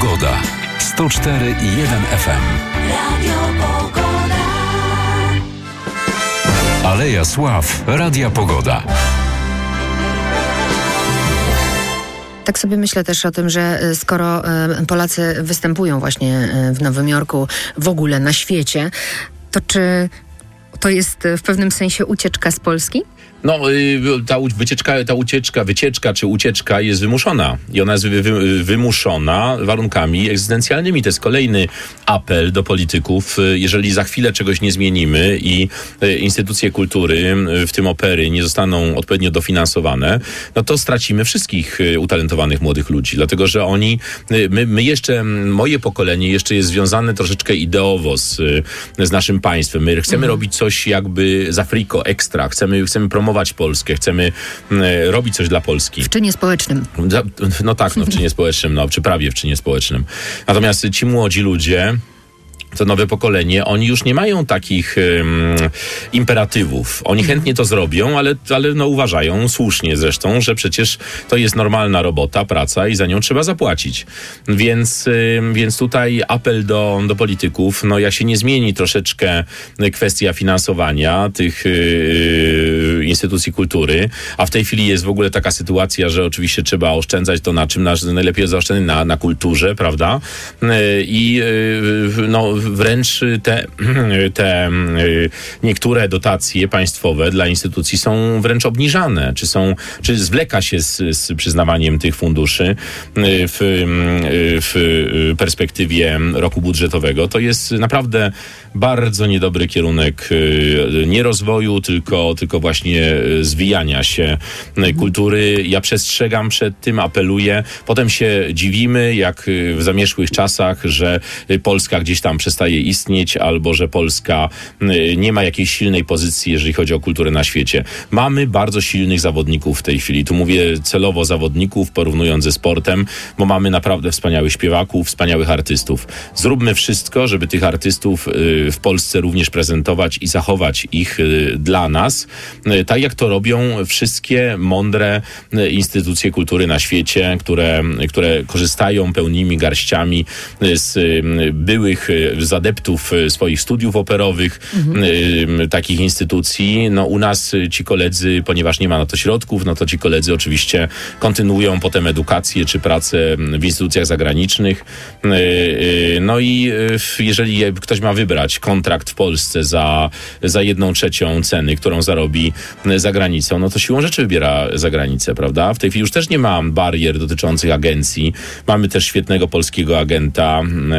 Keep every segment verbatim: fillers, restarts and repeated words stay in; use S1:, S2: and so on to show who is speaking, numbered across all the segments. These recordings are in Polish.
S1: Pogoda. sto cztery i jeden F M. Radio Pogoda. Aleja Sław. Radia Pogoda.
S2: Tak sobie myślę też o tym, że skoro Polacy występują właśnie w Nowym Jorku, w ogóle na świecie, to czy to jest w pewnym sensie ucieczka z Polski?
S3: No, ta wycieczka, ta ucieczka, wycieczka czy ucieczka jest wymuszona i ona jest wy, wy, wymuszona warunkami egzystencjalnymi. To jest kolejny apel do polityków. Jeżeli za chwilę czegoś nie zmienimy i instytucje kultury, w tym opery, nie zostaną odpowiednio dofinansowane, no to stracimy wszystkich utalentowanych młodych ludzi. Dlatego, że oni, my, my jeszcze, moje pokolenie jeszcze jest związane troszeczkę ideowo z, z naszym państwem. My chcemy mhm. robić coś jakby z Afriko, ekstra. Chcemy, chcemy promować Polskę, chcemy e, robić coś dla Polski.
S2: W czynie społecznym.
S3: No tak, no w czynie społecznym, no czy prawie w czynie społecznym. Natomiast ci młodzi ludzie, to nowe pokolenie, oni już nie mają takich um, imperatywów. Oni chętnie to zrobią, ale, ale no uważają, słusznie zresztą, że przecież to jest normalna robota, praca i za nią trzeba zapłacić. Więc, um, więc tutaj apel do, do polityków, no jak się nie zmieni troszeczkę kwestia finansowania tych yy, instytucji kultury, a w tej chwili jest w ogóle taka sytuacja, że oczywiście trzeba oszczędzać to na czym nasz, najlepiej zaoszczędzić na, na kulturze, prawda? Yy, I yy, no wręcz te, te niektóre dotacje państwowe dla instytucji są wręcz obniżane, czy są, czy zwleka się z, z przyznawaniem tych funduszy w, w perspektywie roku budżetowego. To jest naprawdę bardzo niedobry kierunek nie rozwoju, tylko, tylko właśnie zwijania się kultury. Ja przestrzegam przed tym, apeluję. Potem się dziwimy, jak w zamierzchłych czasach, że Polska gdzieś tam przestaje istnieć, albo że Polska nie ma jakiejś silnej pozycji, jeżeli chodzi o kulturę na świecie. Mamy bardzo silnych zawodników w tej chwili. Tu mówię celowo zawodników, porównując ze sportem, bo mamy naprawdę wspaniałych śpiewaków, wspaniałych artystów. Zróbmy wszystko, żeby tych artystów w Polsce również prezentować i zachować ich dla nas, tak jak to robią wszystkie mądre instytucje kultury na świecie, które, które korzystają pełnymi garściami z byłych z adeptów swoich studiów operowych, mhm. takich instytucji. No u nas ci koledzy, ponieważ nie ma na to środków, no to ci koledzy oczywiście kontynuują potem edukację czy pracę w instytucjach zagranicznych. No i jeżeli ktoś ma wybrać kontrakt w Polsce za, za jedną trzecią ceny, którą zarobi za granicą, no to siłą rzeczy wybiera za granicę, prawda? W tej chwili już też nie ma barier dotyczących agencji. Mamy też świetnego polskiego agenta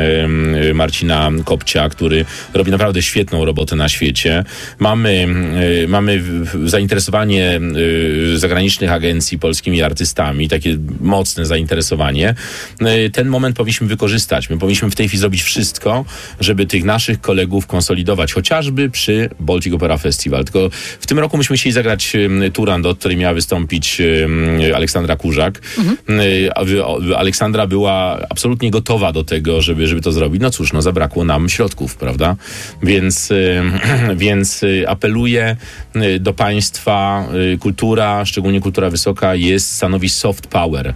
S3: Marcina Kopcia, który robi naprawdę świetną robotę na świecie. Mamy, y, mamy zainteresowanie y, zagranicznych agencji polskimi artystami, takie mocne zainteresowanie. Y, ten moment powinniśmy wykorzystać. My powinniśmy w tej chwili zrobić wszystko, żeby tych naszych kolegów konsolidować, chociażby przy Baltic Opera Festival. Tylko w tym roku myśmy chcieli zagrać y, Turandot, w której miała wystąpić y, Aleksandra Kurzak. Mhm. Y, Aleksandra była absolutnie gotowa do tego, żeby, żeby to zrobić. No cóż, no zabrakło nam środków, prawda? Więc, więc apeluję do państwa, kultura, szczególnie kultura wysoka, jest, stanowi soft power.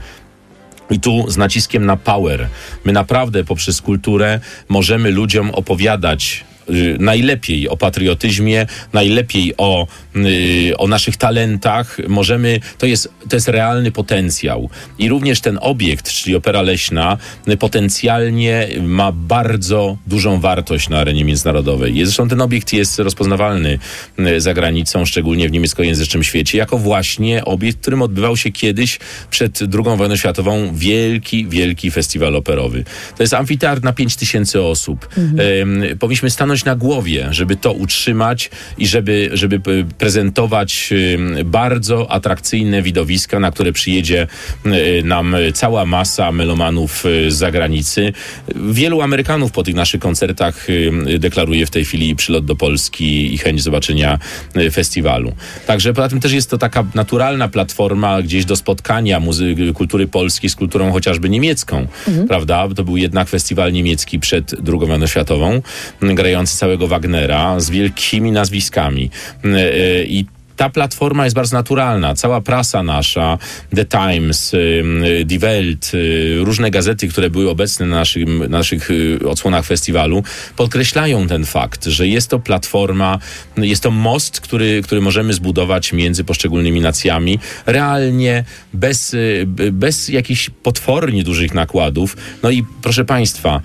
S3: I tu z naciskiem na power. My naprawdę poprzez kulturę możemy ludziom opowiadać najlepiej o patriotyzmie, najlepiej o, yy, o naszych talentach. Możemy, to jest, to jest realny potencjał. I również ten obiekt, czyli Opera Leśna, potencjalnie ma bardzo dużą wartość na arenie międzynarodowej. Zresztą ten obiekt jest rozpoznawalny za granicą, szczególnie w niemieckojęzycznym świecie, jako właśnie obiekt, w którym odbywał się kiedyś przed drugą wojną światową wielki, wielki festiwal operowy. To jest amfiteatr na pięć tysięcy osób. Mhm. Yy, powinniśmy stanąć na głowie, żeby to utrzymać i żeby, żeby prezentować bardzo atrakcyjne widowiska, na które przyjedzie nam cała masa melomanów z zagranicy. Wielu Amerykanów po tych naszych koncertach deklaruje w tej chwili przylot do Polski i chęć zobaczenia festiwalu. Także poza tym też jest to taka naturalna platforma gdzieś do spotkania muzy- kultury polskiej z kulturą chociażby niemiecką, mhm. prawda? To był jednak festiwal niemiecki przed drugą wojną światową, grający całego Wagnera z wielkimi nazwiskami. I ta platforma jest bardzo naturalna. Cała prasa nasza, The Times, Die Welt, różne gazety, które były obecne na naszym, naszych odsłonach festiwalu, podkreślają ten fakt, że jest to platforma, jest to most, który, który możemy zbudować między poszczególnymi nacjami, realnie, bez, bez jakichś potwornie dużych nakładów. No i proszę Państwa,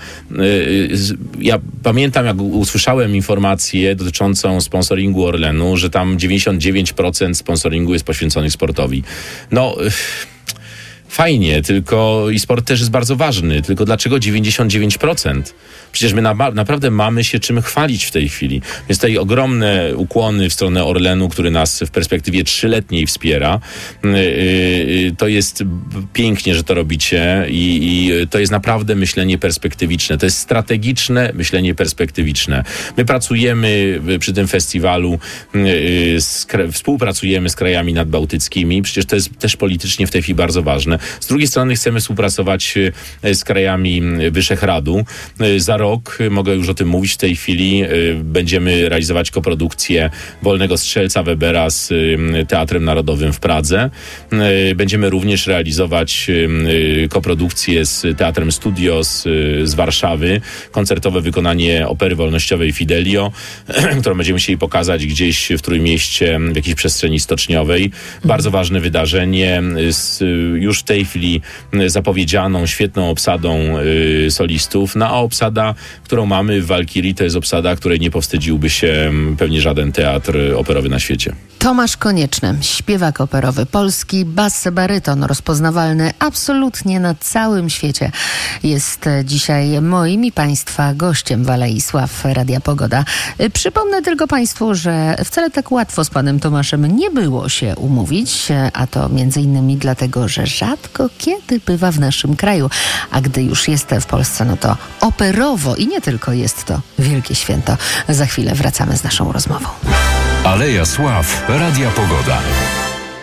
S3: ja pamiętam, jak usłyszałem informację dotyczącą sponsoringu Orlenu, że tam dziewięćdziesiąt dziewięć procent sponsoringu jest poświęcony sportowi. No... Fajnie, tylko i sport też jest bardzo ważny, tylko dlaczego dziewięćdziesiąt dziewięć procent? Przecież my na, naprawdę mamy się czym chwalić w tej chwili. Więc tutaj ogromne ukłony w stronę Orlenu, który nas w perspektywie trzyletniej wspiera. Yy, yy, to jest pięknie, że to robicie i, i to jest naprawdę myślenie perspektywiczne. To jest strategiczne myślenie perspektywiczne. My pracujemy przy tym festiwalu, yy, z, współpracujemy z krajami nadbałtyckimi. Przecież to jest też politycznie w tej chwili bardzo ważne. Z drugiej strony chcemy współpracować z krajami Wyszehradu. Za rok, mogę już o tym mówić w tej chwili, będziemy realizować koprodukcję Wolnego Strzelca Webera z Teatrem Narodowym w Pradze. Będziemy również realizować koprodukcję z Teatrem Studio z, z Warszawy. Koncertowe wykonanie opery wolnościowej Fidelio, którą będziemy chcieli pokazać gdzieś w Trójmieście, w jakiejś przestrzeni stoczniowej. Bardzo ważne wydarzenie. Z, już w tej chwili zapowiedzianą, świetną obsadą y, solistów. No a obsada, którą mamy w Walkirii, to jest obsada, której nie powstydziłby się pewnie żaden teatr operowy na świecie.
S2: Tomasz Konieczny, śpiewak operowy, polski bas-baryton, rozpoznawalny absolutnie na całym świecie. Jest dzisiaj moim i Państwa gościem w Alei Sław Radia Pogoda. Przypomnę tylko Państwu, że wcale tak łatwo z panem Tomaszem nie było się umówić, a to między innymi dlatego, że rzadko kiedy bywa w naszym kraju, a gdy już jest w Polsce, no to operowo i nie tylko jest to wielkie święto. Za chwilę wracamy z naszą rozmową.
S1: Aleja Sław Radia Pogoda.